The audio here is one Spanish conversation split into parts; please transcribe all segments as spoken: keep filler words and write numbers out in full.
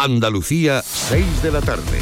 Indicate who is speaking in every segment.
Speaker 1: Andalucía, seis de la tarde.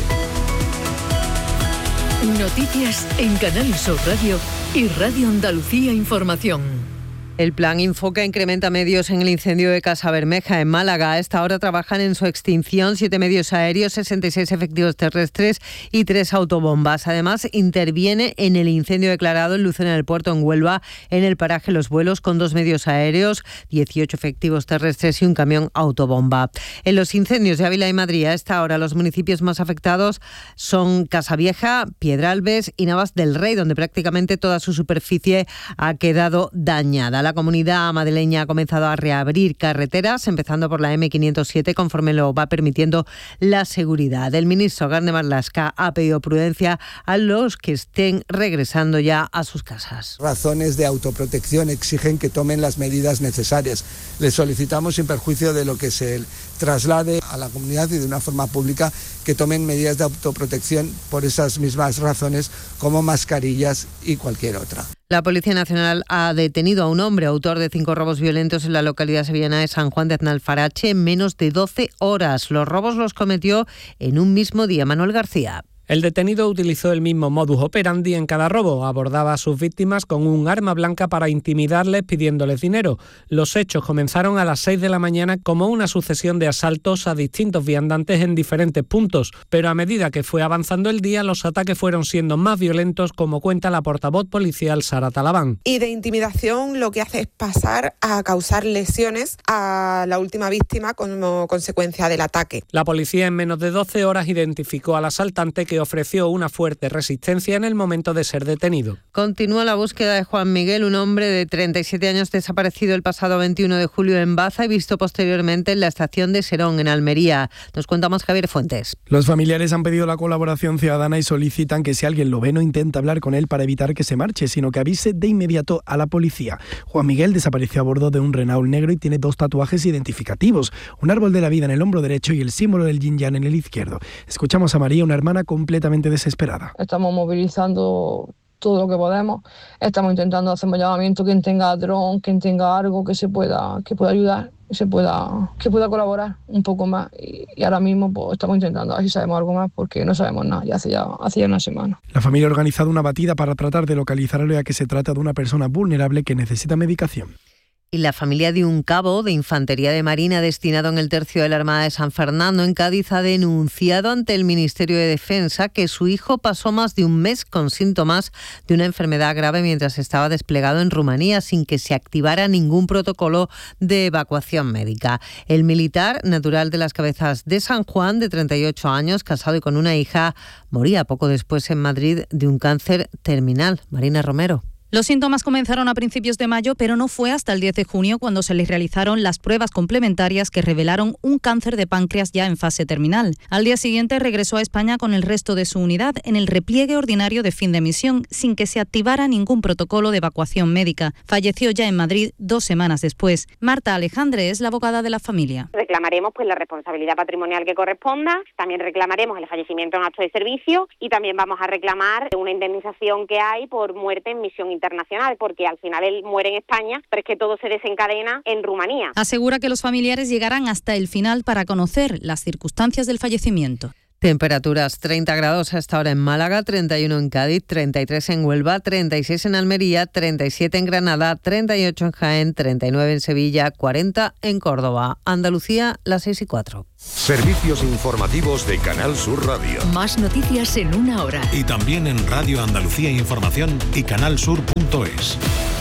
Speaker 2: Noticias en Canal Sur Radio y Radio Andalucía Información.
Speaker 3: El plan Infoca incrementa medios en el incendio de Casa Bermeja, en Málaga. A esta hora trabajan en su extinción siete medios aéreos, sesenta y seis efectivos terrestres y tres autobombas. Además, interviene en el incendio declarado en Lucena del Puerto, en Huelva, en el paraje Los Vuelos, con dos medios aéreos, dieciocho efectivos terrestres y un camión autobomba. En los incendios de Ávila y Madrid, a esta hora los municipios más afectados son Casavieja, Piedralbes y Navas del Rey, donde prácticamente toda su superficie ha quedado dañada. La comunidad madrileña ha comenzado a reabrir carreteras, empezando por la eme quinientos siete, conforme lo va permitiendo la seguridad. El ministro Garde Marlaska ha pedido prudencia a los que estén regresando ya a sus casas.
Speaker 4: Razones de autoprotección exigen que tomen las medidas necesarias. Les solicitamos, sin perjuicio de lo que se traslade a la comunidad y de una forma pública, que tomen medidas de autoprotección por esas mismas razones, como mascarillas y cualquier otra.
Speaker 3: La Policía Nacional ha detenido a un hombre autor de cinco robos violentos en la localidad sevillana de San Juan de Aznalfarache en menos de doce horas. Los robos los cometió en un mismo día. Manuel García.
Speaker 5: El detenido utilizó el mismo modus operandi en cada robo. Abordaba a sus víctimas con un arma blanca para intimidarles pidiéndoles dinero. Los hechos comenzaron a las seis de la mañana como una sucesión de asaltos a distintos viandantes en diferentes puntos. Pero a medida que fue avanzando el día, los ataques fueron siendo más violentos, como cuenta la portavoz policial Sara Talabán.
Speaker 6: Y de intimidación lo que hace es pasar a causar lesiones a la última víctima como consecuencia del ataque.
Speaker 5: La policía en menos de doce horas identificó al asaltante, que ofreció una fuerte resistencia en el momento de ser detenido.
Speaker 3: Continúa la búsqueda de Juan Miguel, un hombre de treinta y siete años desaparecido el pasado veintiuno de julio en Baza y visto posteriormente en la estación de Serón, en Almería. Nos cuenta más Javier Fuentes.
Speaker 7: Los familiares han pedido la colaboración ciudadana y solicitan que si alguien lo ve no intente hablar con él para evitar que se marche, sino que avise de inmediato a la policía. Juan Miguel desapareció a bordo de un Renault negro y tiene dos tatuajes identificativos, un árbol de la vida en el hombro derecho y el símbolo del yin yang en el izquierdo. Escuchamos a María, una hermana con completamente desesperada.
Speaker 8: Estamos movilizando todo lo que podemos, estamos intentando hacer un llamamiento, quien tenga dron, quien tenga algo que se pueda, que pueda ayudar, que se pueda, que pueda colaborar un poco más, y, y ahora mismo pues estamos intentando a ver si sabemos algo más, porque no sabemos nada, ya hace ya, hace ya una semana.
Speaker 7: La familia ha organizado una batida para tratar de localizarlo, ya que se trata de una persona vulnerable que necesita medicación.
Speaker 3: Y la familia de un cabo de Infantería de Marina destinado en el tercio de la Armada de San Fernando, en Cádiz, ha denunciado ante el Ministerio de Defensa que su hijo pasó más de un mes con síntomas de una enfermedad grave mientras estaba desplegado en Rumanía, sin que se activara ningún protocolo de evacuación médica. El militar, natural de Las Cabezas de San Juan, de treinta y ocho años, casado y con una hija, moría poco después en Madrid de un cáncer terminal. Marina Romero.
Speaker 9: Los síntomas comenzaron a principios de mayo, pero no fue hasta el diez de junio cuando se les realizaron las pruebas complementarias que revelaron un cáncer de páncreas ya en fase terminal. Al día siguiente regresó a España con el resto de su unidad en el repliegue ordinario de fin de misión, sin que se activara ningún protocolo de evacuación médica. Falleció ya en Madrid dos semanas después. Marta Alejandre es la abogada de la familia.
Speaker 10: Reclamaremos pues la responsabilidad patrimonial que corresponda, también reclamaremos el fallecimiento en acto de servicio y también vamos a reclamar una indemnización que hay por muerte en misión internacional, porque al final él muere en España, pero es que todo se desencadena en Rumanía.
Speaker 9: Asegura que los familiares llegarán hasta el final para conocer las circunstancias del fallecimiento.
Speaker 3: Temperaturas: treinta grados hasta ahora en Málaga, treinta y uno en Cádiz, treinta y tres en Huelva, treinta y seis en Almería, treinta y siete en Granada, treinta y ocho en Jaén, treinta y nueve en Sevilla, cuarenta en Córdoba. Andalucía, las seis y cuatro.
Speaker 1: Servicios informativos de Canal Sur Radio.
Speaker 2: Más noticias en una hora.
Speaker 11: Y también en Radio Andalucía Información y canalsur punto es.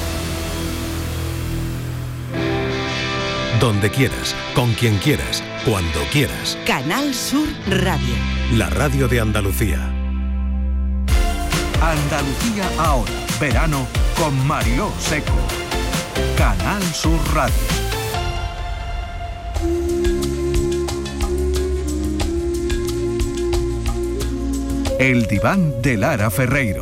Speaker 11: Donde quieras, con quien quieras, cuando quieras.
Speaker 12: Canal Sur Radio.
Speaker 11: La radio de Andalucía.
Speaker 13: Andalucía ahora. Verano con Mariló Seco. Canal Sur Radio. El diván de Lara Ferreiro.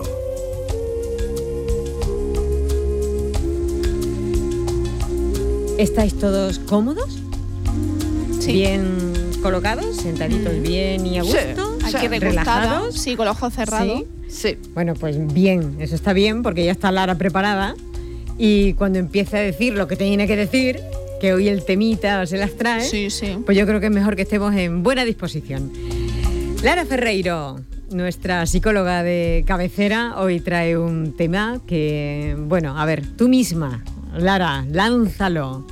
Speaker 14: ¿Estáis todos cómodos?
Speaker 15: Sí.
Speaker 14: ¿Bien colocados? ¿Sentaditos mm. bien y a gusto?
Speaker 15: Sí. Aquí
Speaker 14: ¿Relajados?
Speaker 15: Sí, con los ojos cerrados.
Speaker 14: ¿Sí? Sí. Bueno, pues bien, eso está bien porque ya está Lara preparada y cuando empiece a decir lo que tiene que decir, que hoy el temita se las trae,
Speaker 15: sí, sí.
Speaker 14: Pues yo creo que es mejor que estemos en buena disposición. Lara Ferreiro, nuestra psicóloga de cabecera, hoy trae un tema que, bueno, a ver, tú misma, Lara, lánzalo.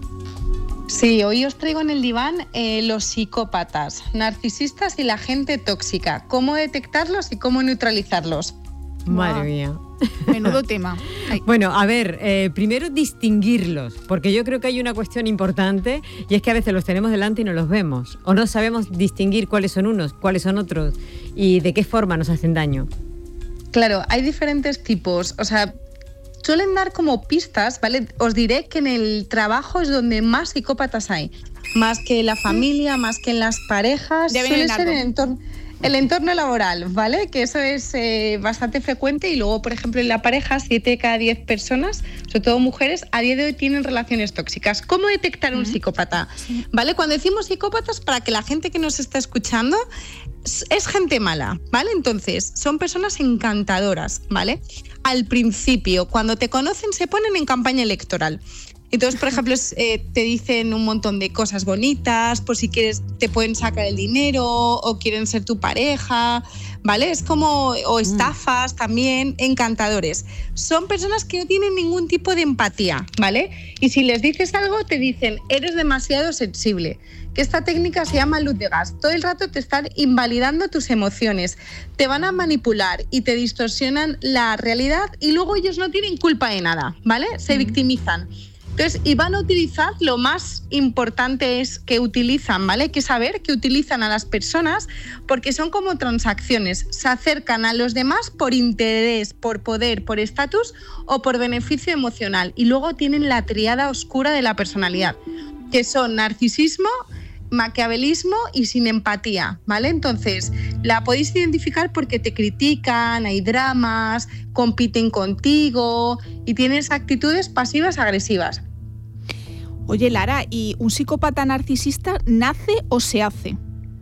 Speaker 16: Sí, hoy os traigo en el diván eh, los psicópatas, narcisistas y la gente tóxica. ¿Cómo detectarlos y cómo neutralizarlos?
Speaker 14: Madre
Speaker 15: wow.
Speaker 14: mía.
Speaker 15: Menudo tema.
Speaker 14: Ay. Bueno, a ver, eh, primero distinguirlos, porque yo creo que hay una cuestión importante y es que a veces los tenemos delante y no los vemos, o no sabemos distinguir cuáles son unos, cuáles son otros y de qué forma nos hacen daño.
Speaker 16: Claro, hay diferentes tipos, o sea, suelen dar como pistas, ¿vale? Os diré que en el trabajo es donde más psicópatas hay, más que en la familia, más que en las parejas,
Speaker 15: Deben
Speaker 16: suele
Speaker 15: en
Speaker 16: ser en el entorno. El entorno laboral, ¿vale? Que eso es eh, bastante frecuente y luego, por ejemplo, en la pareja, siete de cada diez personas, sobre todo mujeres, a día de hoy tienen relaciones tóxicas. ¿Cómo detectar un psicópata? ¿Vale? Cuando decimos psicópatas, para que la gente que nos está escuchando, es gente mala, ¿vale? Entonces, son personas encantadoras, ¿vale? Al principio, cuando te conocen, se ponen en campaña electoral. Entonces, por ejemplo, eh, te dicen un montón de cosas bonitas, por si quieres te pueden sacar el dinero o quieren ser tu pareja, ¿vale? Es como, o estafas también, encantadores. Son personas que no tienen ningún tipo de empatía, ¿vale? Y si les dices algo, te dicen, eres demasiado sensible. Que esta técnica se llama luz de gas. Todo el rato te están invalidando tus emociones, te van a manipular y te distorsionan la realidad y luego ellos no tienen culpa de nada, ¿vale? Se victimizan. Entonces, y van a utilizar, lo más importante es que utilizan, ¿vale? Hay que saber que utilizan a las personas porque son como transacciones. Se acercan a los demás por interés, por poder, por estatus o por beneficio emocional. Y luego tienen la triada oscura de la personalidad, que son narcisismo, maquiavelismo y sin empatía, ¿vale? Entonces, la podéis identificar porque te critican, hay dramas, compiten contigo y tienes actitudes pasivas agresivas.
Speaker 15: Oye, Lara, ¿y un psicópata narcisista nace o se hace?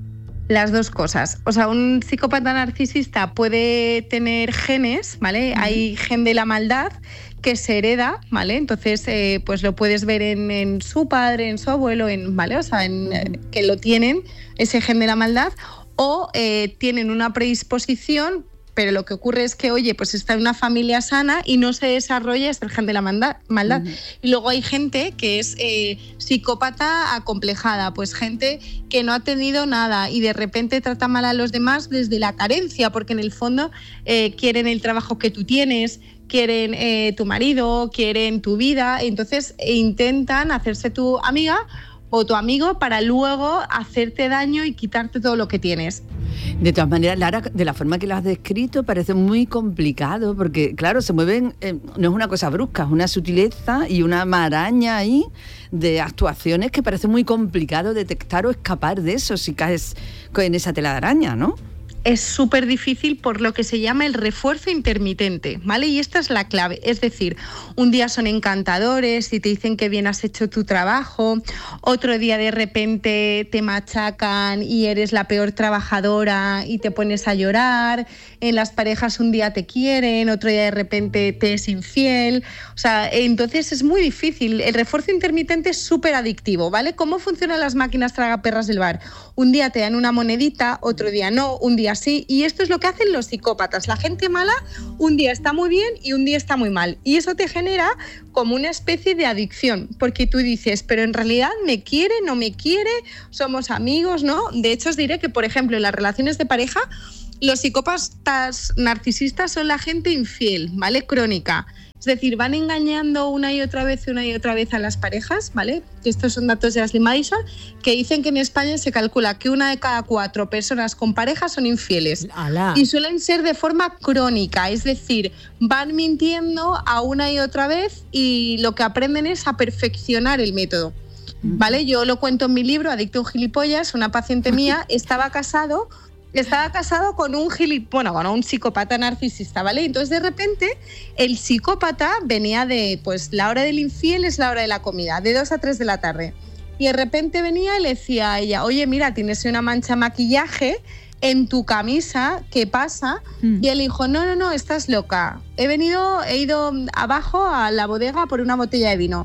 Speaker 16: Las dos cosas. O sea, un psicópata narcisista puede tener genes, ¿vale? Uh-huh. Hay gen de la maldad que se hereda, ¿vale? Entonces, eh, pues lo puedes ver en, en su padre, en su abuelo, en, ¿vale? O sea, en, eh, que lo tienen, ese gen de la maldad, o eh, tienen una predisposición, pero lo que ocurre es que, oye, pues está en una familia sana y no se desarrolla ese gen de la maldad. maldad. Uh-huh. Y luego hay gente que es eh, psicópata acomplejada, pues gente que no ha tenido nada y de repente trata mal a los demás desde la carencia, porque en el fondo eh, quieren el trabajo que tú tienes, quieren eh, tu marido, quieren tu vida, entonces eh, intentan hacerse tu amiga o tu amigo para luego hacerte daño y quitarte todo lo que tienes.
Speaker 17: De todas maneras, Lara, de la forma que lo has descrito, parece muy complicado, porque, claro, se mueven, eh, no es una cosa brusca, es una sutileza y una maraña ahí de actuaciones que parece muy complicado detectar o escapar de eso si caes en esa tela de araña, ¿no?
Speaker 16: Es súper difícil por lo que se llama el refuerzo intermitente, ¿vale? Y esta es la clave, es decir, un día son encantadores y te dicen que bien has hecho tu trabajo, otro día de repente te machacan y eres la peor trabajadora y te pones a llorar, en las parejas un día te quieren, otro día de repente te es infiel, o sea, entonces es muy difícil, el refuerzo intermitente es súper adictivo, ¿vale? ¿Cómo funcionan las máquinas tragaperras del bar? Un día te dan una monedita, otro día no, un día sí, y esto es lo que hacen los psicópatas. La gente mala un día está muy bien y un día está muy mal, y eso te genera como una especie de adicción, porque tú dices, pero en realidad me quiere, no me quiere, somos amigos, ¿no? De hecho os diré que, por ejemplo, en las relaciones de pareja, los psicópatas narcisistas son la gente infiel, ¿vale? Crónica. Es decir, van engañando una y otra vez, una y otra vez a las parejas, ¿vale? Estos son datos de Ashley Madison, que dicen que en España se calcula que una de cada cuatro personas con pareja son infieles. ¡Hala! Y suelen ser de forma crónica, es decir, van mintiendo a una y otra vez y lo que aprenden es a perfeccionar el método, ¿vale? Yo lo cuento en mi libro, Adicto a un gilipollas, una paciente mía estaba casado... Estaba casado con un gilip, bueno, con un psicópata narcisista, ¿vale? Entonces, de repente, el psicópata venía de, pues, la hora del infiel es la hora de la comida, de dos a tres de la tarde. Y de repente venía y le decía a ella, oye, mira, tienes una mancha de maquillaje en tu camisa, ¿qué pasa? Mm. Y él dijo, no, no, no, estás loca. He venido, he ido abajo a la bodega por una botella de vino.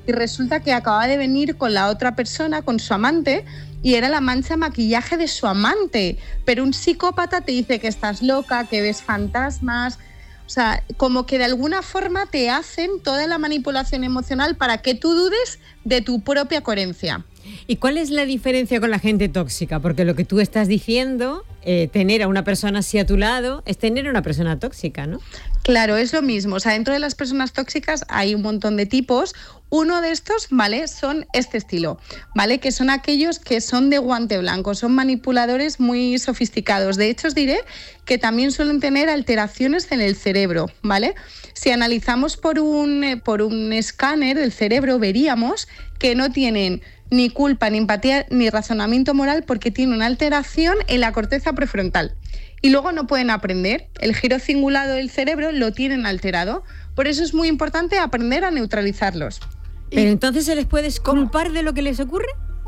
Speaker 16: y resulta que acababa de venir con la otra persona, con su amante, y era la mancha de maquillaje de su amante. Pero un psicópata te dice que estás loca, que ves fantasmas. O sea, como que de alguna forma te hacen toda la manipulación emocional para que tú dudes de tu propia coherencia.
Speaker 14: ¿Y cuál es la diferencia con la gente tóxica? Porque lo que tú estás diciendo, eh, tener a una persona así a tu lado, es tener a una persona tóxica, ¿no?
Speaker 16: Claro, es lo mismo. O sea, dentro de las personas tóxicas hay un montón de tipos. Uno de estos, ¿vale?, son este estilo, ¿vale?, que son aquellos que son de guante blanco, son manipuladores muy sofisticados. De hecho, os diré que también suelen tener alteraciones en el cerebro, ¿vale? Si analizamos por un, por un escáner del cerebro, veríamos que no tienen ni culpa, ni empatía, ni razonamiento moral, porque tienen una alteración en la corteza prefrontal. Y luego no pueden aprender. El giro cingulado del cerebro lo tienen alterado. Por eso es muy importante aprender a neutralizarlos.
Speaker 14: ¿Pero entonces se les puede culpar de lo que les ocurre?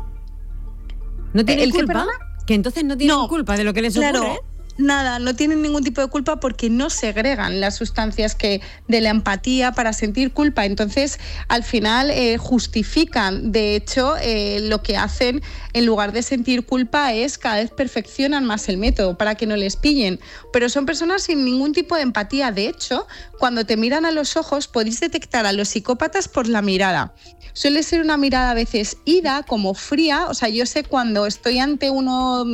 Speaker 14: ¿No tienen culpa? Que entonces no tienen no, culpa de lo que les
Speaker 16: claro.
Speaker 14: ocurre.
Speaker 16: Nada, no tienen ningún tipo de culpa porque no segregan las sustancias que de la empatía para sentir culpa. Entonces, al final eh, justifican. De hecho, eh, lo que hacen en lugar de sentir culpa es cada vez perfeccionan más el método para que no les pillen. Pero son personas sin ningún tipo de empatía. De hecho, cuando te miran a los ojos, podéis detectar a los psicópatas por la mirada. Suele ser una mirada a veces ida, como fría. O sea, yo sé cuando estoy ante uno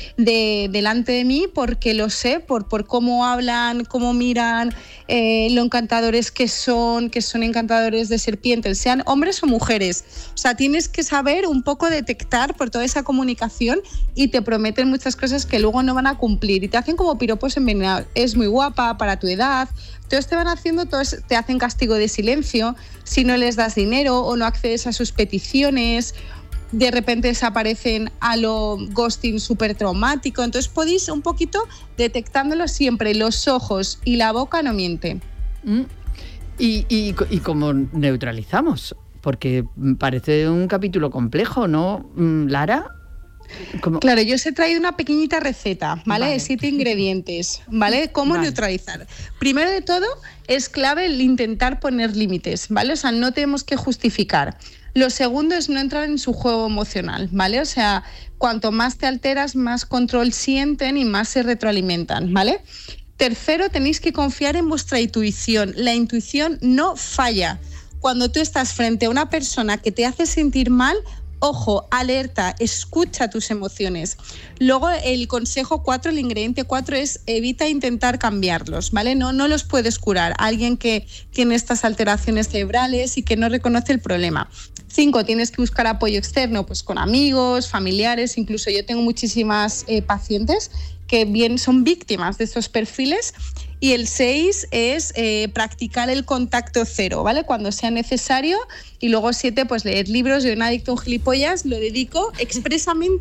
Speaker 16: de, delante de mí porque lo sé, por, por cómo hablan, cómo miran, eh, lo encantadores que son, que son encantadores de serpientes, sean hombres o mujeres. O sea, tienes que saber un poco detectar por toda esa comunicación y te prometen muchas cosas que luego no van a cumplir y te hacen como piropos envenenados. Es muy guapa para tu edad. Entonces te van haciendo, todos te hacen castigo de silencio si no les das dinero o no accedes a sus peticiones. De repente desaparecen a lo ghosting súper traumático. Entonces podéis un poquito detectándolo siempre. Los ojos y la boca no mienten.
Speaker 17: Mm. ¿Y, y, ¿Y cómo neutralizamos? Porque parece un capítulo complejo, ¿no, Lara? ¿Cómo?
Speaker 16: Claro, yo os he traído una pequeñita receta, ¿vale? vale. De siete ingredientes, ¿vale? ¿Cómo vale. neutralizar? Primero de todo, es clave el intentar poner límites, ¿vale? O sea, no tenemos que justificar. Lo segundo es no entrar en su juego emocional, ¿vale? O sea, cuanto más te alteras, más control sienten y más se retroalimentan, ¿vale? Tercero, tenéis que confiar en vuestra intuición. La intuición no falla. Cuando tú estás frente a una persona que te hace sentir mal, ojo, alerta, escucha tus emociones. Luego el consejo cuatro, el ingrediente cuatro es evita intentar cambiarlos, ¿vale? No, no los puedes curar. Alguien que tiene estas alteraciones cerebrales y que no reconoce el problema. Cinco, tienes que buscar apoyo externo, pues con amigos, familiares. Incluso yo tengo muchísimas eh, pacientes que bien son víctimas de estos perfiles. Y el seis es eh, practicar el contacto cero, ¿vale? Cuando sea necesario. Y luego siete, pues leer libros. Yo, un adicto a un gilipollas, lo dedico expresamente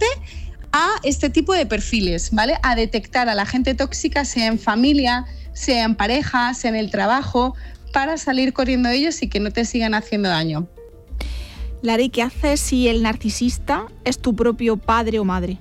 Speaker 16: a este tipo de perfiles, ¿vale? A detectar a la gente tóxica, sea en familia, sea en pareja, sea en el trabajo, para salir corriendo de ellos y que no te sigan haciendo daño.
Speaker 15: Lara, ¿y qué haces si el narcisista es tu propio padre o madre?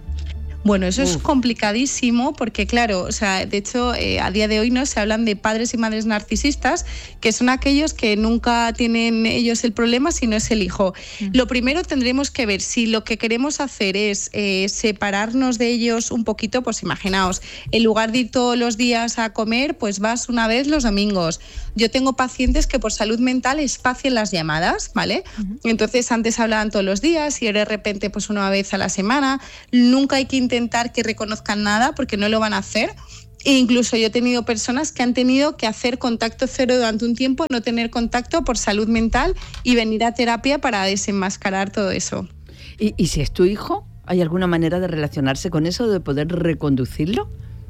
Speaker 16: Bueno, eso Uf. es complicadísimo porque, claro, o sea, de hecho, eh, a día de hoy no se hablan de padres y madres narcisistas, que son aquellos que nunca tienen ellos el problema, sino es el hijo. Mm. Lo primero tendremos que ver si lo que queremos hacer es eh, separarnos de ellos un poquito, pues imaginaos, en lugar de ir todos los días a comer, pues vas una vez los domingos. Yo tengo pacientes que por salud mental espacien las llamadas, ¿vale? Uh-huh. Entonces antes hablaban todos los días y de repente pues una vez a la semana. Nunca hay que intentar que reconozcan nada porque no lo van a hacer. E incluso yo he tenido personas que han tenido que hacer contacto cero durante un tiempo, no tener contacto por salud mental y venir a terapia para desenmascarar todo eso.
Speaker 17: ¿Y, y si es tu hijo? ¿Hay alguna manera de relacionarse con eso, de poder reconducirlo?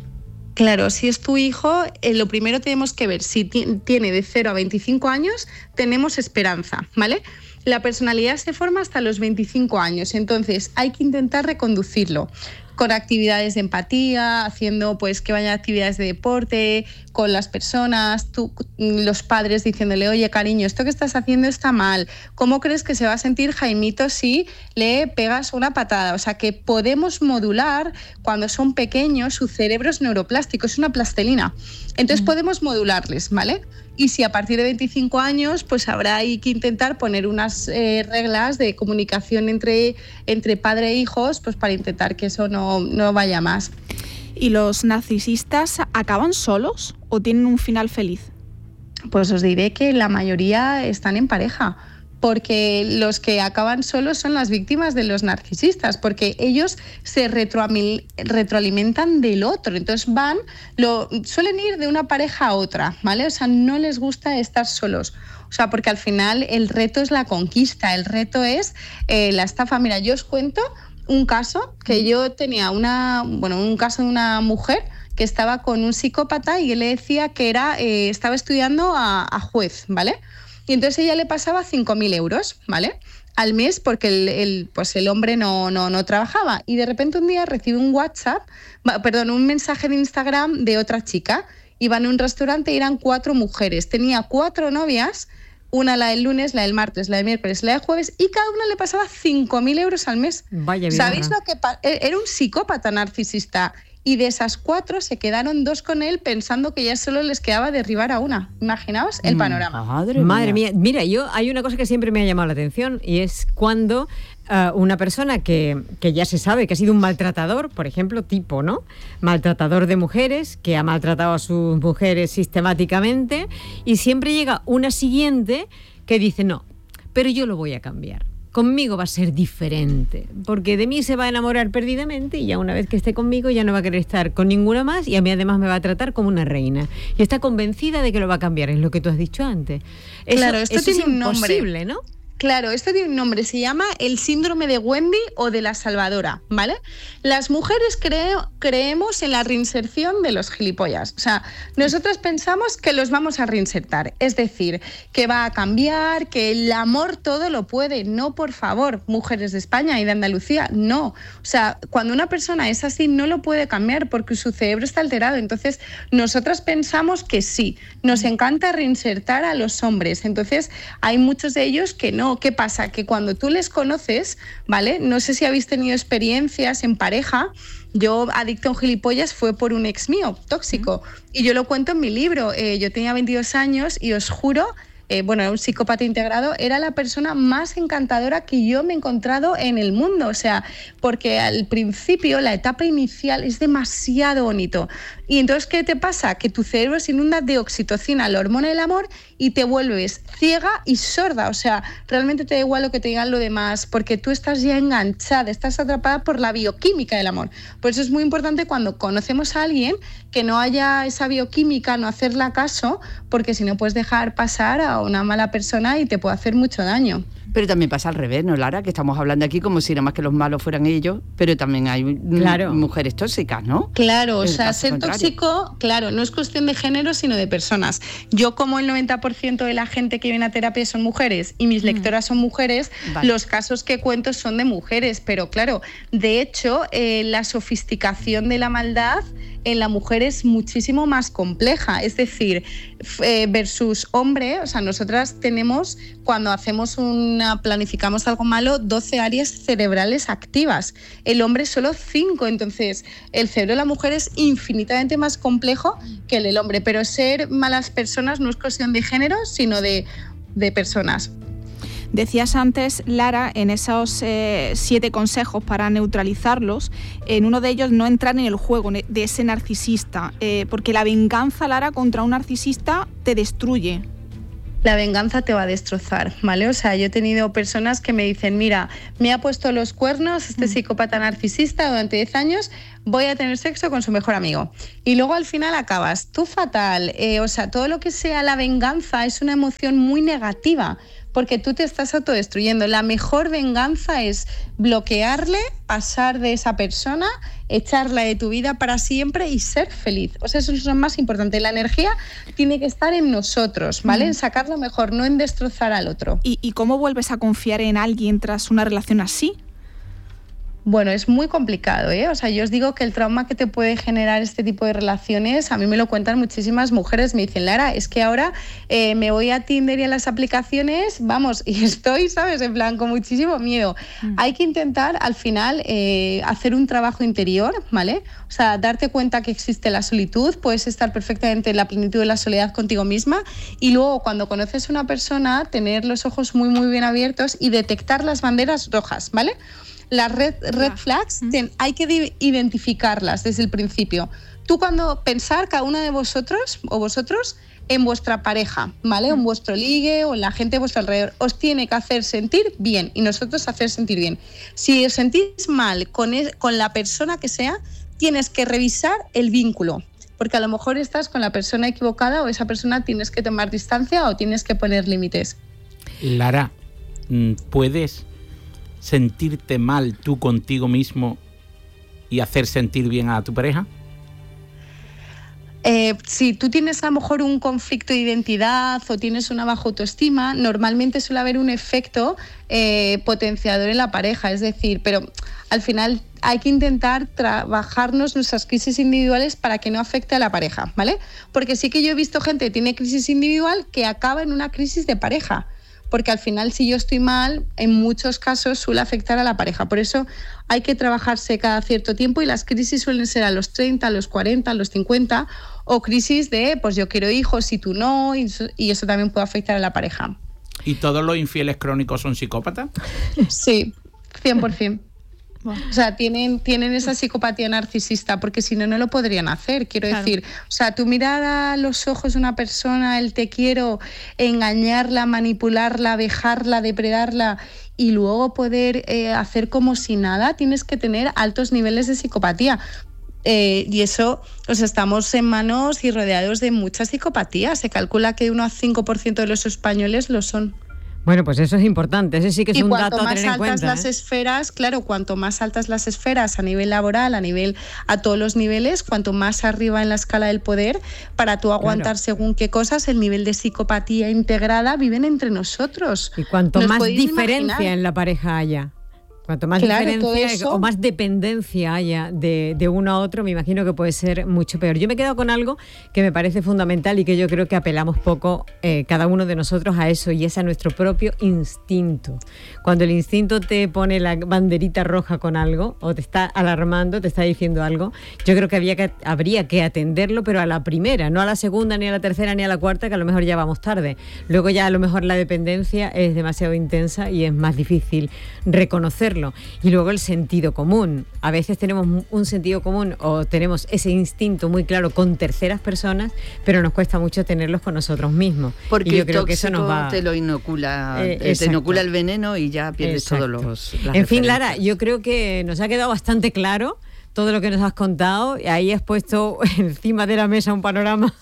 Speaker 16: Claro, si es tu hijo, eh, lo primero tenemos que ver si t- tiene de cero a veinticinco años, tenemos esperanza, ¿vale? La personalidad se forma hasta los veinticinco años, entonces hay que intentar reconducirlo con actividades de empatía, haciendo pues que vayan a actividades de deporte con las personas, tú, los padres diciéndole, oye cariño, esto que estás haciendo está mal, ¿cómo crees que se va a sentir Jaimito si le pegas una patada? O sea que podemos modular, cuando son pequeños su cerebro es neuroplástico, es una plastilina, entonces mm. podemos modularles, ¿vale? y si a partir de veinticinco años, pues habrá ahí que intentar poner unas eh, reglas de comunicación entre, entre padre e hijos, pues para intentar que eso no, no vaya más.
Speaker 15: ¿Y los narcisistas acaban solos o tienen un final feliz?
Speaker 16: Pues os diré que la mayoría están en pareja, porque los que acaban solos son las víctimas de los narcisistas, porque ellos se retroalimentan del otro, entonces van, lo, suelen ir de una pareja a otra, ¿vale? O sea, no les gusta estar solos. O sea, porque al final el reto es la conquista, el reto es eh, la estafa. Mira, yo os cuento un caso que yo tenía, una, bueno, un caso de una mujer que estaba con un psicópata y él le decía que era, eh, estaba estudiando a, a juez, ¿vale? Y entonces ella le pasaba cinco mil euros, ¿vale? Al mes, porque el, el, pues el hombre no, no, no trabajaba. Y de repente un día recibe un WhatsApp, perdón, un mensaje de Instagram de otra chica. Iban a un restaurante y eran cuatro mujeres. Tenía cuatro novias, una la del lunes, la del martes, la del miércoles, la del jueves, y cada una le pasaba cinco mil euros al mes.
Speaker 14: Vaya vida.
Speaker 16: ¿Sabéis lo que pa- Era un psicópata narcisista. Y de esas cuatro se quedaron dos con él pensando que ya solo les quedaba derribar a una. Imaginaos el panorama.
Speaker 14: Madre, Madre mía. mía. Mira, yo hay una cosa que siempre me ha llamado la atención y es cuando uh, una persona que, que ya se sabe que ha sido un maltratador, por ejemplo, tipo, ¿no? Maltratador de mujeres, que ha maltratado a sus mujeres sistemáticamente, y siempre llega una siguiente que dice, no, pero yo lo voy a cambiar. Conmigo va a ser diferente, porque de mí se va a enamorar perdidamente y ya una vez que esté conmigo ya no va a querer estar con ninguna más y a mí además me va a tratar como una reina. Y está convencida de que lo va a cambiar, es lo que tú has dicho antes. Eso,
Speaker 16: claro, esto
Speaker 14: eso
Speaker 16: tiene
Speaker 14: es
Speaker 16: un nombre,
Speaker 14: imposible, ¿no?
Speaker 16: Claro, esto tiene un nombre, se llama el síndrome de Wendy o de la salvadora, ¿vale? Las mujeres creo, creemos en la reinserción de los gilipollas. O sea, nosotras pensamos que los vamos a reinsertar, es decir, que va a cambiar, que el amor todo lo puede. No, por favor, mujeres de España y de Andalucía, no. O sea, cuando una persona es así no lo puede cambiar porque su cerebro está alterado. Entonces, nosotras pensamos que sí, nos encanta reinsertar a los hombres. Entonces, hay muchos de ellos que no. ¿Qué pasa? Que cuando tú les conoces, ¿vale? No sé si habéis tenido experiencias en pareja. Yo, adicta a un gilipollas, fue por un ex mío, tóxico. Y yo lo cuento en mi libro. Eh, yo tenía veintidós años y os juro, eh, bueno, era un psicópata integrado, era la persona más encantadora que yo me he encontrado en el mundo. O sea, porque al principio, la etapa inicial es demasiado bonito. Y entonces, ¿qué te pasa? Que tu cerebro se inunda de oxitocina, la hormona del amor, y te vuelves ciega y sorda. O sea, realmente te da igual lo que te digan lo demás, porque tú estás ya enganchada, estás atrapada por la bioquímica del amor. Por eso es muy importante cuando conocemos a alguien que no haya esa bioquímica, no hacerla caso, porque si no puedes dejar pasar a una mala persona y te puede hacer mucho daño.
Speaker 17: Pero también pasa al revés, ¿no, Lara? Que estamos hablando aquí como si nada más que los malos fueran ellos, pero también hay
Speaker 14: claro.
Speaker 17: mujeres tóxicas, ¿no?
Speaker 16: Claro, o sea, ser contrario. tóxico, claro, no es cuestión de género, sino de personas. Yo, como el noventa por ciento de la gente que viene a terapia son mujeres y mis lectoras son mujeres, vale. Los casos que cuento son de mujeres, pero claro, de hecho, eh, la sofisticación de la maldad en la mujer es muchísimo más compleja, es decir, eh, versus hombre, o sea, nosotras tenemos, cuando hacemos una, planificamos algo malo, doce áreas cerebrales activas, el hombre solo cinco, entonces el cerebro de la mujer es infinitamente más complejo que el del hombre, pero ser malas personas no es cuestión de género, sino de, de personas.
Speaker 15: Decías antes, Lara, en esos eh, siete consejos para neutralizarlos, en uno de ellos no entrar en el juego de ese narcisista, eh, porque la venganza, Lara, contra un narcisista te destruye.
Speaker 16: La venganza te va a destrozar, ¿vale? O sea, yo he tenido personas que me dicen, mira, me ha puesto los cuernos este psicópata narcisista durante diez años, voy a tener sexo con su mejor amigo. Y luego al final acabas tú fatal. Eh, o sea, todo lo que sea la venganza es una emoción muy negativa, porque tú te estás autodestruyendo. La mejor venganza es bloquearle, pasar de esa persona, echarla de tu vida para siempre y ser feliz. O sea, eso es lo más importante. La energía tiene que estar en nosotros, ¿vale? Mm. En sacar lo mejor, no en destrozar al otro.
Speaker 15: ¿Y, ¿Y cómo vuelves a confiar en alguien tras una relación así?
Speaker 16: Bueno, es muy complicado, ¿eh? O sea, yo os digo que el trauma que te puede generar este tipo de relaciones, a mí me lo cuentan muchísimas mujeres, me dicen, Lara, es que ahora eh, me voy a Tinder y a las aplicaciones, vamos, y estoy, ¿sabes? En plan, con muchísimo miedo. Mm. Hay que intentar, al final, eh, hacer un trabajo interior, ¿vale? O sea, darte cuenta que existe la solitud, puedes estar perfectamente en la plenitud de la soledad contigo misma, y luego, cuando conoces a una persona, tener los ojos muy, muy bien abiertos y detectar las banderas rojas, ¿vale? Las red, red flags ten, hay que identificarlas desde el principio. Tú cuando pensar cada una de vosotros o vosotros en vuestra pareja, ¿vale? En vuestro ligue o en la gente de vuestro alrededor, os tiene que hacer sentir bien y nosotros hacer sentir bien. Si os sentís mal con, el, con la persona que sea, tienes que revisar el vínculo, porque a lo mejor estás con la persona equivocada o esa persona tienes que tomar distancia o tienes que poner límites.
Speaker 18: Lara, ¿puedes sentirte mal tú contigo mismo y hacer sentir bien a tu pareja?
Speaker 16: Eh, si tú tienes a lo mejor un conflicto de identidad o tienes una baja autoestima, normalmente suele haber un efecto eh, potenciador en la pareja, es decir, pero al final hay que intentar trabajarnos nuestras crisis individuales para que no afecte a la pareja, ¿vale? Porque sí que yo he visto gente que tiene crisis individual que acaba en una crisis de pareja, porque al final si yo estoy mal, en muchos casos suele afectar a la pareja. Por eso hay que trabajarse cada cierto tiempo y las crisis suelen ser a los treinta, a los cuarenta, a los cincuenta, o crisis de, pues yo quiero hijos y tú no, y eso, y eso también puede afectar a la pareja.
Speaker 18: ¿Y todos los infieles crónicos son psicópatas?
Speaker 16: Sí, cien por ciento. O sea, tienen, tienen esa psicopatía narcisista, porque si no, no lo podrían hacer. Quiero claro. decir, o sea, tú mirar a los ojos de una persona, el te quiero, engañarla, manipularla, vejarla, depredarla y luego poder eh, hacer como si nada, tienes que tener altos niveles de psicopatía. Eh, y eso, pues estamos en manos y rodeados de mucha psicopatía. Se calcula que uno a cinco por ciento de los españoles lo son.
Speaker 14: Bueno, pues eso es importante, ese sí que es y un dato a tener en cuenta. Y cuanto más altas las
Speaker 16: ¿eh? esferas, claro, cuanto más altas las esferas a nivel laboral, a nivel a todos los niveles, cuanto más arriba en la escala del poder, para tú aguantar claro. según qué cosas, el nivel de psicopatía integrada viven entre nosotros.
Speaker 14: Y cuanto más diferencia imaginar? en la pareja haya. Cuanto más claro, diferencia o más dependencia haya de, de uno a otro, me imagino que puede ser mucho peor. Yo me he quedado con algo que me parece fundamental y que yo creo que apelamos poco eh, cada uno de nosotros a eso, y es a nuestro propio instinto. Cuando el instinto te pone la banderita roja con algo o te está alarmando, te está diciendo algo, yo creo que, había que habría que atenderlo, pero a la primera, no a la segunda, ni a la tercera, ni a la cuarta, que a lo mejor ya vamos tarde. Luego ya a lo mejor la dependencia es demasiado intensa y es más difícil reconocer. Y luego el sentido común. A veces tenemos un sentido común o tenemos ese instinto muy claro con terceras personas, pero nos cuesta mucho tenerlos con nosotros mismos.
Speaker 17: Porque
Speaker 14: y yo
Speaker 17: el
Speaker 14: creo que eso nos va...
Speaker 17: te lo inocula, eh, te inocula el veneno y ya pierdes exacto. todos los...
Speaker 14: En referencias. Fin, Lara, yo creo que nos ha quedado bastante claro todo lo que nos has contado. Ahí has puesto encima de la mesa un panorama.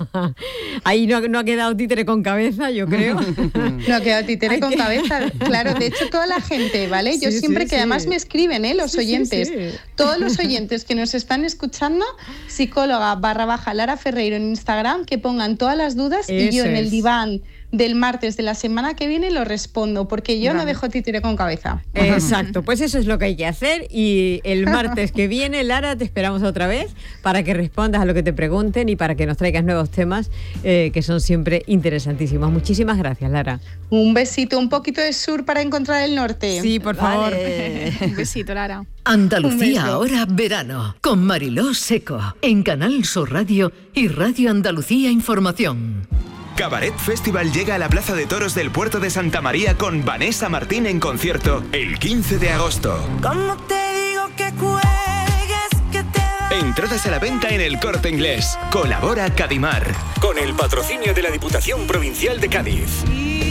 Speaker 14: Ahí no, no ha quedado títere con cabeza, yo creo.
Speaker 16: No ha quedado títere Hay con que... cabeza, claro. De hecho, toda la gente, ¿vale? Yo sí, siempre sí, que sí. además me escriben, ¿eh? Los sí, oyentes. Sí, sí. Todos los oyentes que nos están escuchando, psicóloga barra baja Lara Ferreiro en Instagram, que pongan todas las dudas Eso y yo en el diván del martes de la semana que viene lo respondo, porque yo no, no dejo títere con cabeza.
Speaker 14: Exacto, pues eso es lo que hay que hacer, y el martes que viene, Lara, te esperamos otra vez para que respondas a lo que te pregunten y para que nos traigas nuevos temas eh, que son siempre interesantísimos. Muchísimas gracias, Lara.
Speaker 16: Un besito, un poquito de sur para encontrar el norte.
Speaker 14: Sí, por favor.
Speaker 15: Vale. Un besito, Lara.
Speaker 2: Andalucía ahora verano, con Mariló Seco, en Canal Sur Radio y Radio Andalucía Información.
Speaker 19: Cabaret Festival llega a la Plaza de Toros del Puerto de Santa María con Vanessa Martín en concierto el quince de agosto.
Speaker 20: ¿Cómo te digo que cuelgues, que te va?
Speaker 19: Entradas a la venta en El Corte Inglés. Colabora Cadimar, con el patrocinio de la Diputación Provincial de Cádiz.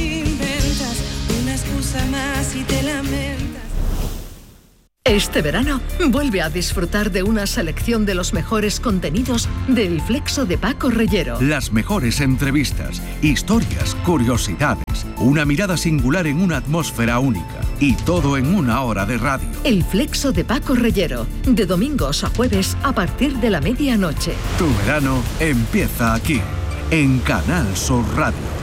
Speaker 20: Inventas una excusa más y te lamentas.
Speaker 2: Este verano, vuelve a disfrutar de una selección de los mejores contenidos del Flexo de Paco Reyero.
Speaker 13: Las mejores entrevistas, historias, curiosidades, una mirada singular en una atmósfera única. Y todo en una hora de radio.
Speaker 2: El Flexo de Paco Reyero, de domingos a jueves a partir de la medianoche.
Speaker 13: Tu verano empieza aquí, en Canal Sur Radio.